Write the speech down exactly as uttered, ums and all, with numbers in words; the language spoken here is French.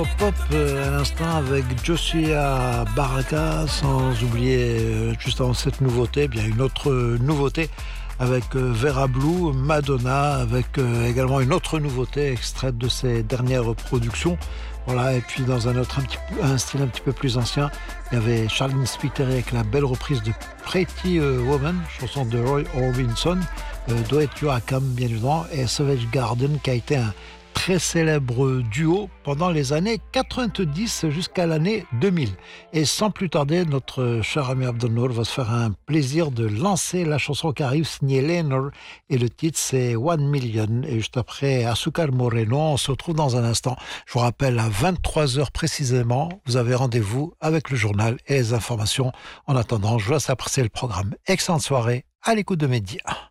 Pop euh, à l'instant avec Josia Baraka, sans oublier euh, juste avant cette nouveauté, bien une autre euh, nouveauté avec euh, Vera Blue, Madonna, avec euh, également une autre nouveauté extraite de ses dernières productions. Voilà, et puis dans un autre un, petit, un style un petit peu plus ancien, il y avait Charlene Spiteri avec la belle reprise de Pretty Woman, chanson de Roy Orbison, euh, Do It Yoakam bien évidemment, et Savage Garden qui a été un très célèbre duo pendant les années quatre-vingt-dix jusqu'à l'année deux mille. Et sans plus tarder, notre cher ami Abdelnour va se faire un plaisir de lancer la chanson qui arrive signée Lenor et le titre c'est One Million. Et juste après Azúcar Moreno, on se retrouve dans un instant. Je vous rappelle à vingt-trois heures précisément, vous avez rendez-vous avec le journal et les informations. En attendant, je vous laisse apprécier le programme. Excellente soirée à l'écoute de Média.